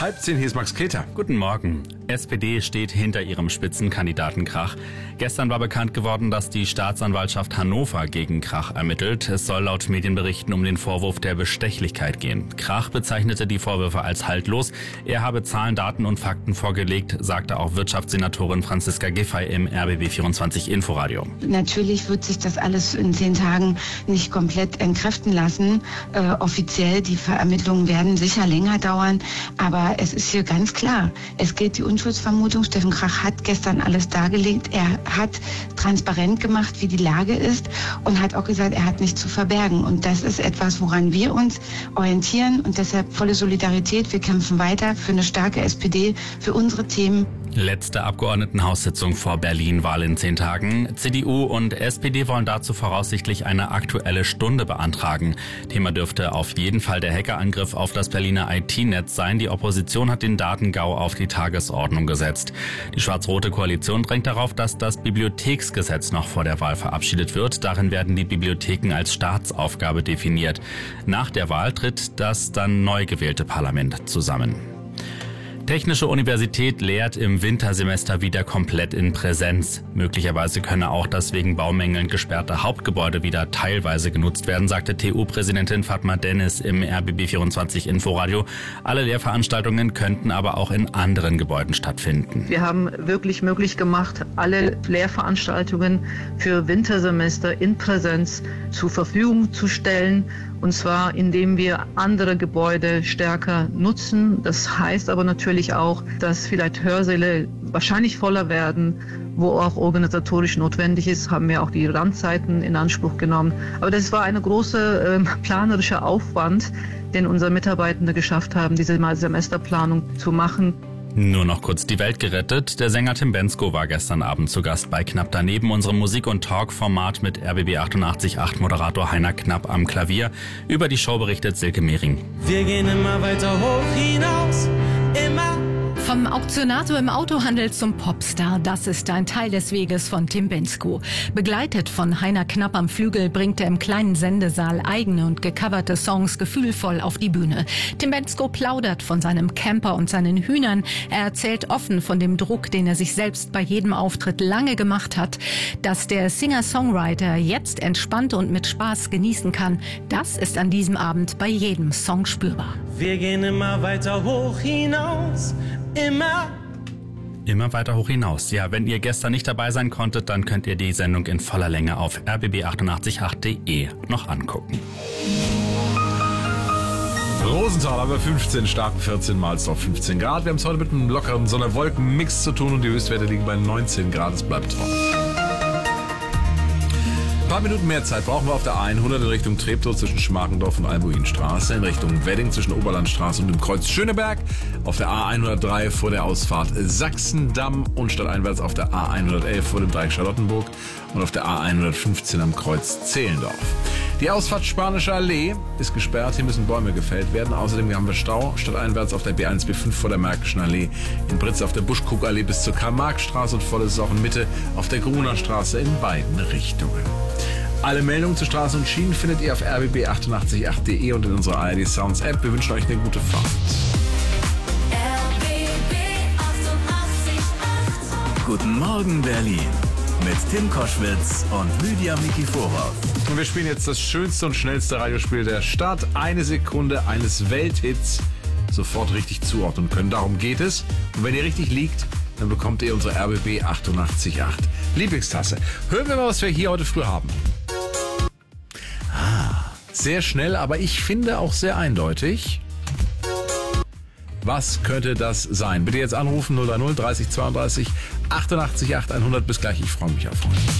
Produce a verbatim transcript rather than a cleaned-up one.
Halb zehn, hier ist Max Keter. Guten Morgen. S P D steht hinter ihrem Spitzenkandidaten Krach. Gestern war bekannt geworden, dass die Staatsanwaltschaft Hannover gegen Krach ermittelt. Es soll laut Medienberichten um den Vorwurf der Bestechlichkeit gehen. Krach bezeichnete die Vorwürfe als haltlos. Er habe Zahlen, Daten und Fakten vorgelegt, sagte auch Wirtschaftssenatorin Franziska Giffey im R B B vierundzwanzig Inforadio. Natürlich wird sich das alles in zehn Tagen nicht komplett entkräften lassen. Äh, offiziell, die Ermittlungen werden sicher länger dauern. Aber es ist hier ganz klar, es gilt die Unschuldsvermutung. Steffen Krach hat gestern alles dargelegt. Er hat transparent gemacht, wie die Lage ist und hat auch gesagt, er hat nichts zu verbergen. Und das ist etwas, woran wir uns orientieren und deshalb volle Solidarität. Wir kämpfen weiter für eine starke S P D, für unsere Themen. Letzte Abgeordnetenhaussitzung vor Berlin-Wahl in zehn Tagen. C D U und S P D wollen dazu voraussichtlich eine aktuelle Stunde beantragen. Thema dürfte auf jeden Fall der Hackerangriff auf das Berliner I T-Netz sein. Die Opposition hat den Datengau auf die Tagesordnung gesetzt. Die schwarz-rote Koalition drängt darauf, dass das Bibliotheksgesetz noch vor der Wahl verabschiedet wird. Darin werden die Bibliotheken als Staatsaufgabe definiert. Nach der Wahl tritt das dann neu gewählte Parlament zusammen. Technische Universität lehrt im Wintersemester wieder komplett in Präsenz. Möglicherweise könne auch das wegen Baumängeln gesperrte Hauptgebäude wieder teilweise genutzt werden, sagte T U-Präsidentin Fatma Dennis im R B B vierundzwanzig Inforadio. Alle Lehrveranstaltungen könnten aber auch in anderen Gebäuden stattfinden. Wir haben wirklich möglich gemacht, alle Lehrveranstaltungen für Wintersemester in Präsenz zur Verfügung zu stellen. Und zwar, indem wir andere Gebäude stärker nutzen. Das heißt aber natürlich auch, dass vielleicht Hörsäle wahrscheinlich voller werden, wo auch organisatorisch notwendig ist, haben wir auch die Randzeiten in Anspruch genommen. Aber das war eine große äh, planerischer Aufwand, den unsere Mitarbeitende geschafft haben, diese Semesterplanung zu machen. Nur noch kurz die Welt gerettet. Der Sänger Tim Bendzko war gestern Abend zu Gast bei Knapp daneben, unserem Musik- und Talk-Format mit R B B achtundachtzig Komma acht Moderator Heiner Knapp am Klavier. Über die Show berichtet Silke Mehring. Wir gehen immer weiter hoch hinaus, immer. Vom Auktionator im Autohandel zum Popstar, das ist ein Teil des Weges von Tim Bendzko. Begleitet von Heiner Knapp am Flügel bringt er im kleinen Sendesaal eigene und gecoverte Songs gefühlvoll auf die Bühne. Tim Bendzko plaudert von seinem Camper und seinen Hühnern. Er erzählt offen von dem Druck, den er sich selbst bei jedem Auftritt lange gemacht hat. Dass der Singer-Songwriter jetzt entspannt und mit Spaß genießen kann, das ist an diesem Abend bei jedem Song spürbar. Wir gehen immer weiter hoch hinaus, immer. Immer weiter hoch hinaus. Ja, wenn ihr gestern nicht dabei sein konntet, dann könnt ihr die Sendung in voller Länge auf r b b achtundachtzig Komma acht punkt de noch angucken. Rosenthal haben wir fünfzehn, Starken vierzehn, Mahlsdorf fünfzehn Grad. Wir haben es heute mit einem lockeren Sonne-Wolken-Mix zu tun und die Höchstwerte liegen bei neunzehn Grad. Es bleibt trocken. Ein paar Minuten mehr Zeit brauchen wir auf der A hundert in Richtung Treptow zwischen Schmargendorf und Albuinstraße, in Richtung Wedding zwischen Oberlandstraße und dem Kreuz Schöneberg, auf der A hundertdrei vor der Ausfahrt Sachsendamm und stadteinwärts auf der A hundertelf vor dem Dreieck Charlottenburg und auf der A hundertfünfzehn am Kreuz Zehlendorf. Die Ausfahrt Spanische Allee ist gesperrt, hier müssen Bäume gefällt werden. Außerdem haben wir Stau stadteinwärts auf der B eins B fünf vor der Märkischen Allee, in Britz auf der Buschkuckallee bis zur Karl-Marx-Straße und volles auch in Mitte auf der Gruner Straße in beiden Richtungen. Alle Meldungen zu Straßen und Schienen findet ihr auf r b b achtundachtzig Komma acht punkt de und in unserer A R D Sounds App. Wir wünschen euch eine gute Fahrt. R B B achtundachtzig Komma acht. Guten Morgen Berlin mit Tim Koschwitz und Lydia Mikiforov. Und wir spielen jetzt das schönste und schnellste Radiospiel der Stadt. Eine Sekunde eines Welthits sofort richtig zuordnen können. Darum geht es. Und wenn ihr richtig liegt, dann bekommt ihr unsere R B B achtundachtzig Komma acht Lieblingstasse. Hören wir mal, was wir hier heute früh haben. Ah, sehr schnell, aber ich finde auch sehr eindeutig. Was könnte das sein? Bitte jetzt anrufen null drei null dreißig zweiunddreißig achtundachtzig Komma acht hundert. Bis gleich, ich freue mich auf euch.